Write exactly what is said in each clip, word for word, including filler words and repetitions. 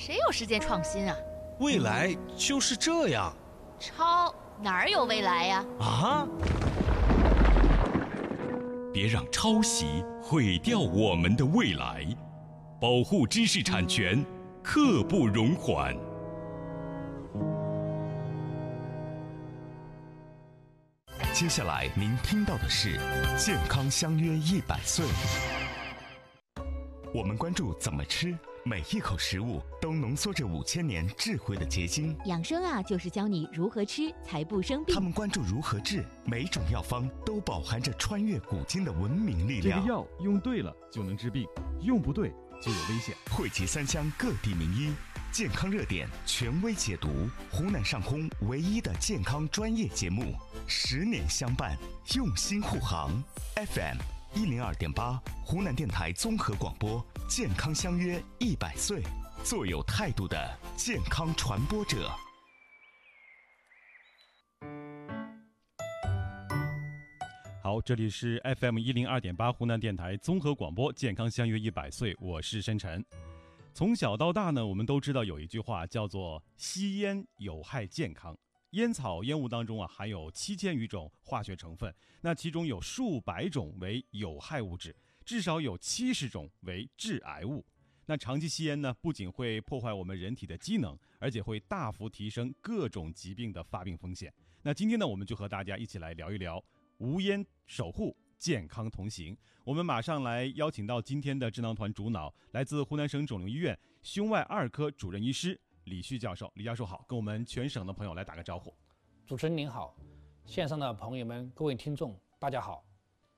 谁有时间创新啊？ 未来就是这样。 抄哪儿有未来呀？ 啊！ 别让抄袭毁掉我们的未来，保护知识产权，刻不容缓。接下来您听到的是健康相约一百岁。我们关注怎么吃，每一口食物都浓缩着五千年智慧的结晶。 养生啊，就是教你如何吃才不生病。 他们关注如何治，每种药方都饱含着穿越古今的文明力量。 这个药用对了就能治病，用不对就有危险。 汇集三湘各地名医，健康热点权威解读，湖南上空唯一的健康专业节目，十年相伴，用心护航。F M 一零二点八，湖南电台综合广播，健康相约一百岁，做有态度的健康传播者。 好，这里是 F M 一零二点八湖南电台综合广播，健康相约一百岁，我是申晨。从小到大呢，我们都知道有一句话叫做吸烟有害健康。烟草烟雾当中啊，含有七千余种化学成分，那其中有数百种为有害物质，至少有七十种为致癌物。那长期吸烟呢，不仅会破坏我们人体的机能，而且会大幅提升各种疾病的发病风险。那今天呢，我们就和大家一起来聊一聊无烟守护，健康同行。我们马上来邀请到今天的智囊团主脑，来自湖南省肿瘤医院胸外二科主任医师李旭教授。李教授好，跟我们全省的朋友来打个招呼。 主持人您好，线上的朋友们，各位听众大家好。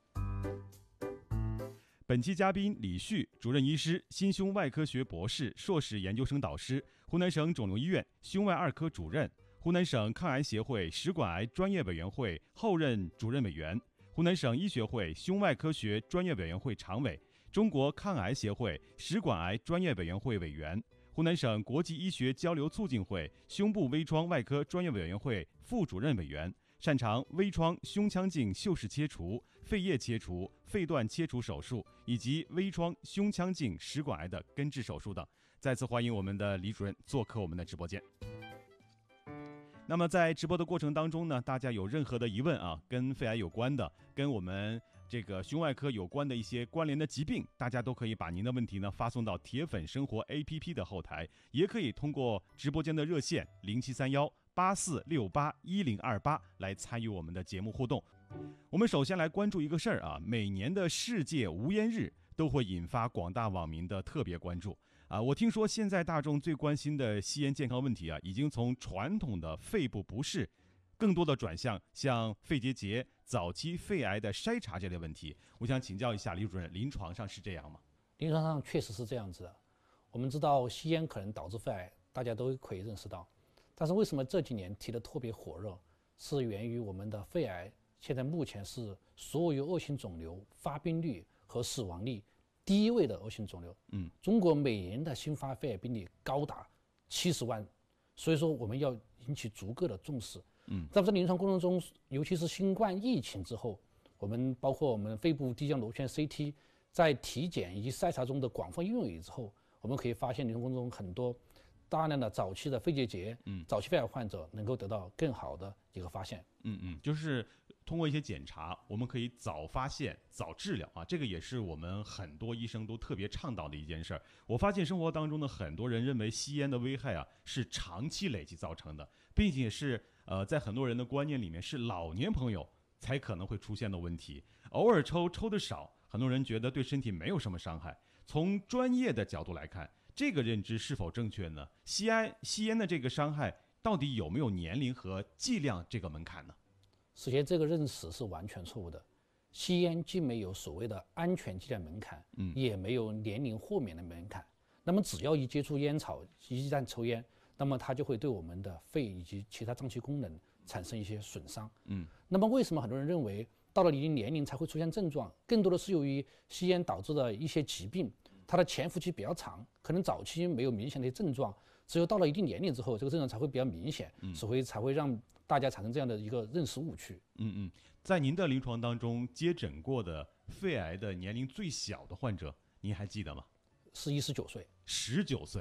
本期嘉宾李旭，主任医师，心胸外科学博士、硕士研究生导师，湖南省肿瘤医院胸外二科主任，湖南省抗癌协会食管癌专业委员会后任主任委员，湖南省医学会胸外科学专业委员会常委，中国抗癌协会食管癌专业委员会委员，湖南省国际医学交流促进会胸部微创外科专业委员会副主任委员，擅长微创胸腔镜袖式切除、肺叶切除、肺段切除手术以及微创胸腔镜食管癌的根治手术等。再次欢迎我们的李主任做客我们的直播间。那么在直播的过程当中呢，大家有任何的疑问啊，跟肺癌有关的，跟我们这个胸外科有关的一些关联的疾病，大家都可以把您的问题呢发送到铁粉生活 A P P 的后台，也可以通过直播间的热线零七三幺八四六八一零二八来参与我们的节目互动。我们首先来关注一个事儿啊，每年的世界无烟日都会引发广大网民的特别关注啊。我听说现在大众最关心的吸烟健康问题啊，已经从传统的肺部不适，更多的转向像肺结节、早期肺癌的筛查这类问题。我想请教一下李主任，临床上是这样吗？ 临床上确实是这样子的。我们知道吸烟可能导致肺癌，大家都可以认识到。但是为什么这几年提得特别火热，是源于我们的肺癌现在目前是所有恶性肿瘤发病率和死亡率第一位的恶性肿瘤。嗯，中国每年的新发肺癌病例高达七十万，所以说我们要引起足够的重视。嗯，在这临床过程中，尤其是新冠疫情之后，我们包括我们肺部低浆螺旋 C T 在体检以及筛查中的广泛应用以后，我们可以发现临床过程中很多大量的早期的肺结节、嗯，早期肺癌患者能够得到更好的一个发现。 嗯嗯，就是通过一些检查，我们可以早发现、早治疗啊，这个也是我们很多医生都特别倡导的一件事儿。我发现生活当中的很多人认为吸烟的危害啊是长期累积造成的，并且是呃在很多人的观念里面是老年朋友才可能会出现的问题。偶尔抽抽的少，很多人觉得对身体没有什么伤害。从专业的角度来看，这个认知是否正确呢？吸烟吸烟的这个伤害到底有没有年龄和剂量这个门槛呢？ 首先，这个认识是完全错误的。吸烟既没有所谓的安全剂量门槛，嗯，也没有年龄豁免的门槛。那么，只要一接触烟草，一旦抽烟，那么它就会对我们的肺以及其他脏器功能产生一些损伤。嗯，那么为什么很多人认为到了一定年龄才会出现症状？更多的是由于吸烟导致的一些疾病，它的潜伏期比较长，可能早期没有明显的症状，只有到了一定年龄之后，这个症状才会比较明显，所以才会让大家产生这样的一个认识误区。 嗯嗯，在您的临床当中接诊过的肺癌的年龄最小的患者，您还记得吗？ 是一十九岁。 十九岁，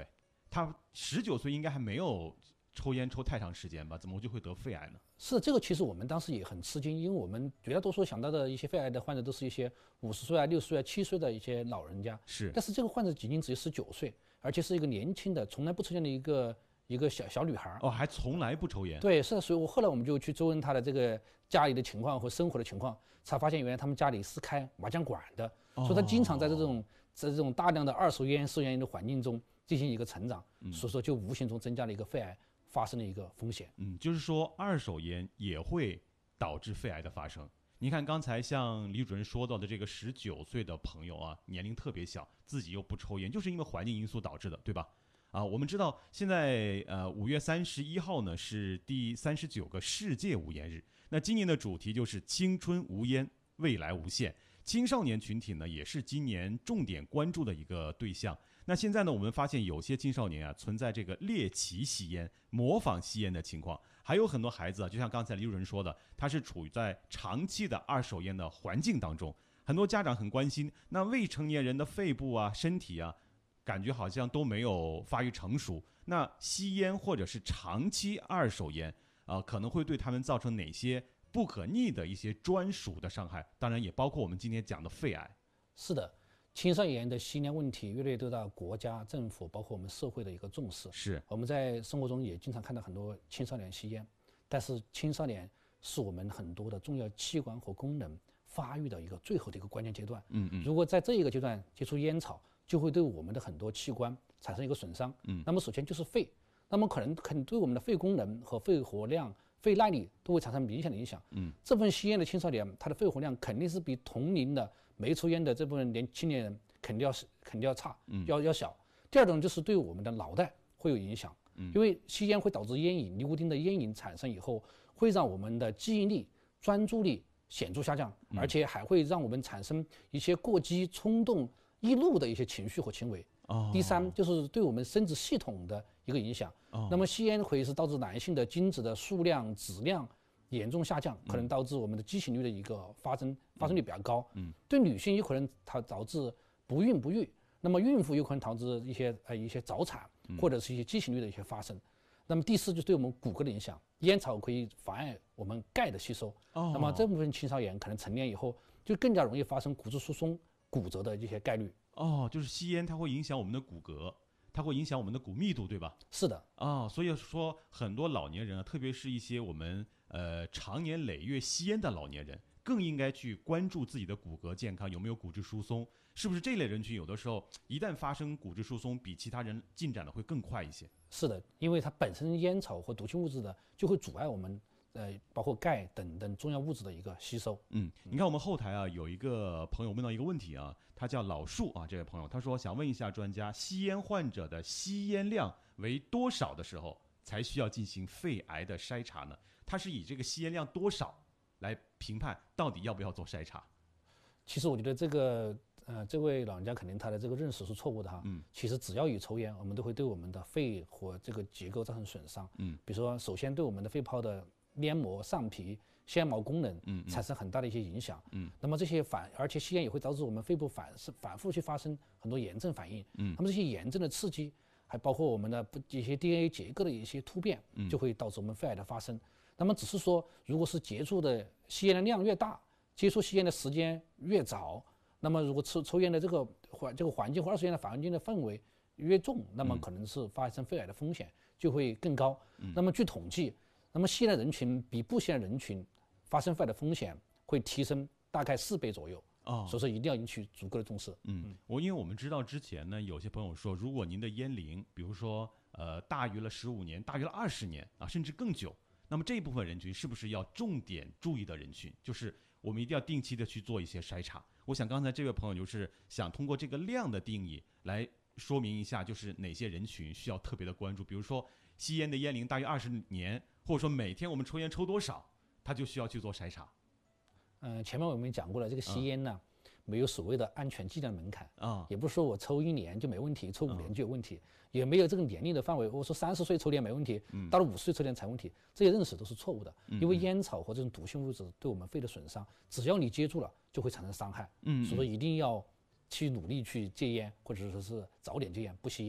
他十九岁应该还没有抽烟抽太长时间吧？怎么就会得肺癌呢？ 是这个，其实我们当时也很吃惊，因为我们绝大多数想到的一些肺癌的患者都是一些五十岁啊、六十岁啊、七岁的一些老人家， 是。 但是这个患者仅仅只有十九岁，而且是一个年轻的、从来不抽烟的一个一个小小女孩。 哦，还从来不抽烟。 对，是。所以我后来我们就去追问她的这个家里的情况和生活的情况，才发现原来他们家里是开麻将馆的，哦、所以她经常在这种在这种大量的二手烟、涉烟的环境中进行一个成长，嗯、所以说就无形中增加了一个肺癌发生的一个风险。 嗯，就是说二手烟也会导致肺癌的发生。你看刚才像李主任说到的这个十九岁的朋友啊，年龄特别小，自己又不抽烟，就是因为环境因素导致的，对吧？啊，我们知道现在呃五月三十一号呢是第三十九个世界无烟日，那今年的主题就是青春无烟，未来无限。青少年群体呢也是今年重点关注的一个对象。那现在呢，我们发现有些青少年啊存在这个猎奇吸烟、模仿吸烟的情况，还有很多孩子啊，就像刚才李主任说的，他是处于在长期的二手烟的环境当中。很多家长很关心，那未成年人的肺部啊、身体啊，感觉好像都没有发育成熟。那吸烟或者是长期二手烟啊、呃，可能会对他们造成哪些不可逆的一些专属的伤害？当然也包括我们今天讲的肺癌。 是的。青少年的吸烟问题越来越得到国家、政府，包括我们社会的一个重视。 是， 我们在生活中也经常看到很多青少年吸烟，但是青少年是我们很多的重要器官和功能发育的一个最后的一个关键阶段。 嗯嗯。 如果在这一个阶段接触烟草，就会对我们的很多器官产生一个损伤。嗯。那么首先就是肺，那么可能可能对我们的肺功能和肺活量、肺耐力都会产生明显的影响。嗯。这部分吸烟的青少年，他的肺活量肯定是比同龄的没抽烟的这部分年青年人肯定要肯定要差，嗯、要要小。第二种就是对我们的脑袋会有影响，嗯、因为吸烟会导致烟瘾，尼古丁的烟瘾产生以后，会让我们的记忆力、专注力显著下降，嗯、而且还会让我们产生一些过激、冲动、易怒的一些情绪和行为。哦、第三就是对我们生殖系统的一个影响。哦、那么吸烟会是导致男性的精子的数量、质量严重下降，可能导致我们的畸形率的一个发生发生率比较高。嗯，对女性有可能它导致不孕不育，那么孕妇有可能导致一些呃一些早产或者是一些畸形率的一些发生。那么第四就是对我们骨骼的影响，烟草可以妨碍我们钙的吸收。哦，那么这部分青少年可能成年以后就更加容易发生骨质疏松、骨折的一些概率。 哦，就是吸烟它会影响我们的骨骼。它会影响我们的骨密度，对吧？ 是的啊、哦，所以说很多老年人啊，特别是一些我们呃常年累月吸烟的老年人，更应该去关注自己的骨骼健康有没有骨质疏松，是不是这类人群有的时候一旦发生骨质疏松，比其他人进展的会更快一些？ 是的，因为它本身烟草或毒性物质的就会阻碍我们呃包括钙等等重要物质的一个吸收。 嗯，你看我们后台啊有一个朋友问到一个问题啊。他叫老树啊，这位朋友他说想问一下专家，吸烟患者的吸烟量为多少的时候才需要进行肺癌的筛查呢？他是以这个吸烟量多少来评判到底要不要做筛查？ 其实我觉得这个呃这位老人家肯定他的这个认识是错误的哈。嗯。其实只要有抽烟，我们都会对我们的肺和这个结构造成损伤。嗯。比如说，首先对我们的肺泡的黏膜、上皮、纤毛功能产生很大的一些影响。嗯，那么这些反，而且吸烟也会导致我们肺部反是反复去发生很多炎症反应。嗯，那么这些炎症的刺激，还包括我们的一些 D N A 结构的一些突变，就会导致我们肺癌的发生。那么只是说，如果是接触的吸烟的量越大，接触吸烟的时间越早，那么如果抽抽烟的这个环这个环境或二手烟的环境的氛围越重，那么可能是发生肺癌的风险就会更高。嗯，那么据统计，那么吸烟的人群比不吸烟的人群发生肺癌的风险会提升大概四倍左右。哦，所以说一定要引起足够的重视。 嗯，我因为我们知道之前呢，有些朋友说，如果您的烟龄，比如说呃大于了十五年，大于了二十年啊，甚至更久，那么这一部分人群是不是要重点注意的人群？就是我们一定要定期的去做一些筛查。我想刚才这位朋友就是想通过这个量的定义来说明一下，就是哪些人群需要特别的关注。比如说吸烟的烟龄大于二十年，或者说每天我们抽烟抽多少，他就需要去做筛查。 嗯、呃，前面我们讲过了，这个吸烟呢、嗯、没有所谓的安全剂量门槛啊、嗯，也不是说我抽一年就没问题，抽五年就有问题，嗯、也没有这个年龄的范围。我说三十岁抽烟没问题，嗯、到了五十岁抽烟才问题，这些认识都是错误的。嗯、因为烟草和这种毒性物质对我们肺的损伤，只要你接触了，就会产生伤害。嗯，所以说一定要去努力去戒烟，或者说是早点戒烟，不吸烟。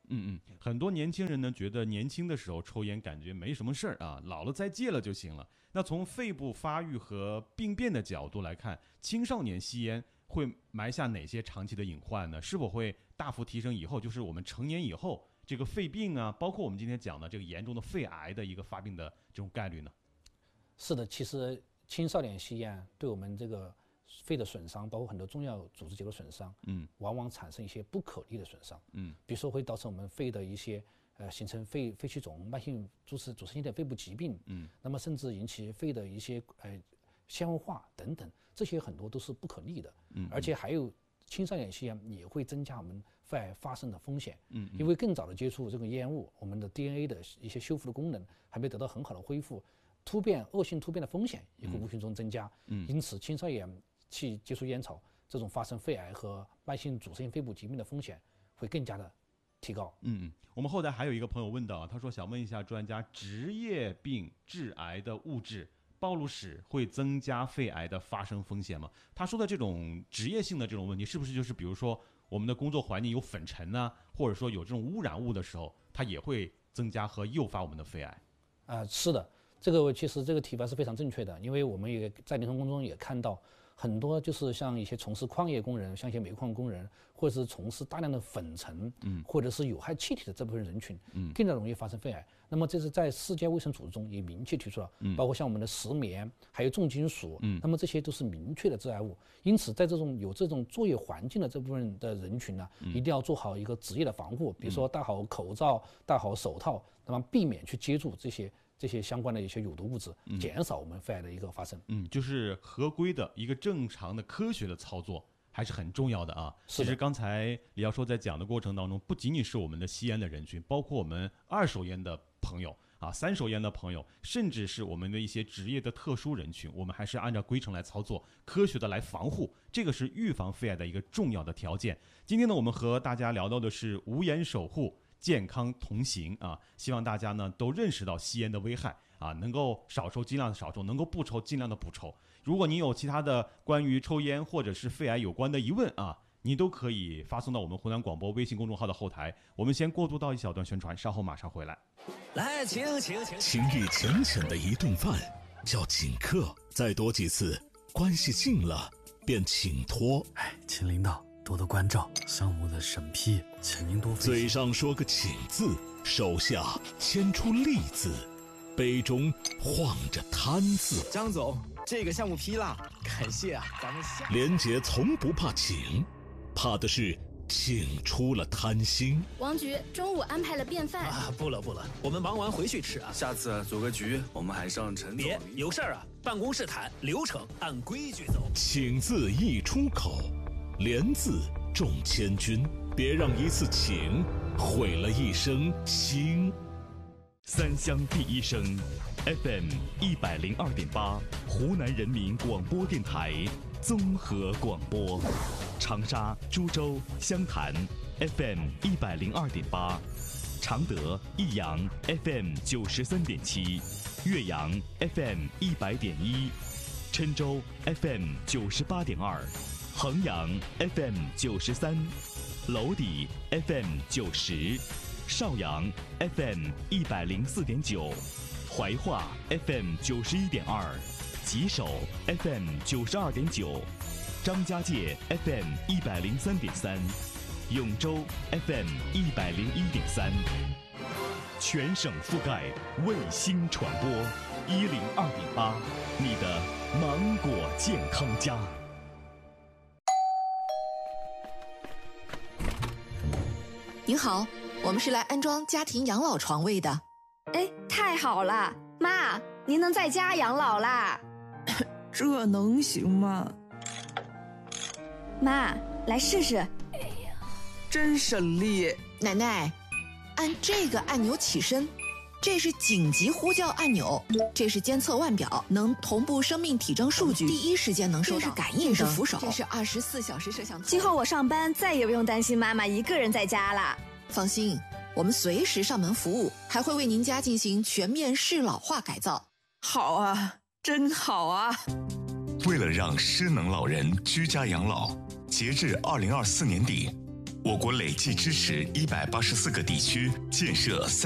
嗯嗯，很多年轻人呢觉得年轻的时候抽烟感觉没什么事儿啊，老了再戒了就行了。那从肺部发育和病变的角度来看，青少年吸烟会埋下哪些长期的隐患呢？是否会大幅提升以后，就是我们成年以后这个肺病啊，包括我们今天讲的这个严重的肺癌的一个发病的这种概率呢？ 是的，其实青少年吸烟对我们这个肺的损伤，包括很多重要组织结构损伤，嗯，往往产生一些不可逆的损伤，嗯，比如说会导致我们肺的一些呃形成肺肺气肿、慢性阻塞阻塞性的肺部疾病，嗯，那么甚至引起肺的一些呃纤维化等等，这些很多都是不可逆的，嗯，而且还有青少年吸烟也会增加我们肺癌发生的风险，嗯，因为更早的接触这个烟雾，我们的 D N A 的一些修复的功能还没得到很好的恢复。突变恶性突变的风险也会无形中增加，嗯，因此青少年去接触烟草，这种发生肺癌和慢性阻塞性肺部疾病的风险会更加的提高。 嗯嗯，我们后台还有一个朋友问到，他说想问一下专家，职业病致癌的物质暴露史会增加肺癌的发生风险吗？他说的这种职业性的这种问题，是不是就是比如说我们的工作环境有粉尘啊，或者说有这种污染物的时候，它也会增加和诱发我们的肺癌？ 啊、呃，是的。这个其实这个提法是非常正确的，因为我们也在临床工作中也看到很多，就是像一些从事矿业工人，像一些煤矿工人，或者是从事大量的粉尘，嗯，或者是有害气体的这部分人群，嗯，更加容易发生肺癌。那么这是在世界卫生组织中也明确提出了，嗯，包括像我们的石棉，还有重金属，嗯，那么这些都是明确的致癌物。因此，在这种有这种作业环境的这部分的人群呢，嗯、一定要做好一个职业的防护，比如说戴好口罩、戴好手套，那么避免去接触这些。这些相关的一些有毒物质，减少我们肺癌的一个发生。嗯， 就是合规的一个正常的科学的操作还是很重要的啊。其实刚才李教授在讲的过程当中，不仅仅是我们的吸烟的人群，包括我们二手烟的朋友啊、三手烟的朋友，甚至是我们的一些职业的特殊人群，我们还是按照规程来操作，科学的来防护，这个是预防肺癌的一个重要的条件。今天呢，我们和大家聊到的是无烟守护。健康同行啊！希望大家呢都认识到吸烟的危害啊，能够少抽尽量的少抽，能够不抽尽量的不抽。如果你有其他的关于抽烟或者是肺癌有关的疑问啊，你都可以发送到我们湖南广播微信公众号的后台。我们先过渡到一小段宣传，稍后马上回来。 来，请请请， 情谊浅浅的一顿饭叫请客，再多几次，关系近了便请托。 哎，请领导多多关照，项目的审批，请您多费心。 嘴上说个请字，手下牵出利字，杯中晃着贪字。 张总，这个项目批了，感谢啊，咱们下。 连杰从不怕请，怕的是请出了贪心。 王局中午安排了便饭啊，不了不了，我们忙完回去吃啊。 下次组个局，我们还上陈总。 别有事儿啊，办公室谈，流程按规矩走。 请字一出口，连字中千军，别让一次请毁了一生心。 三湘第一声 F M 一百零二点八，湖南人民广播电台综合广播。长沙、株洲、湘潭 F M 一百零二点八，常德、益阳 F M 九十三点七，岳阳 F M 一百点一，郴州 F M 九十八点二。衡阳 F M 九十三，娄底 F M 九十，邵阳 F M 一百零四点九，怀化 F M 九十一点二，吉首 F M 九十二点九，张家界 F M 一百零三点三，永州 F M 一百零一点三，全省覆盖卫星传播一零二点八，你的芒果健康家。 您好，我们是来安装家庭养老床位的。 哎，太好了，妈，您能在家养老啦？ 这能行吗？ 妈，来试试。 哎呀，真省力。 奶奶，按这个按钮起身，这是紧急呼叫按钮，这是监测腕表，能同步生命体征数据，第一时间能收到。这是感应灯，这是扶手，这是二十四小时摄像头。 今后我上班再也不用担心妈妈一个人在家了。 放心，我们随时上门服务，还会为您家进行全面适老化改造。 好啊，真好啊！ 为了让失能老人居家养老，截至二零二四年底， 我国累计支持一百八十四个地区建设三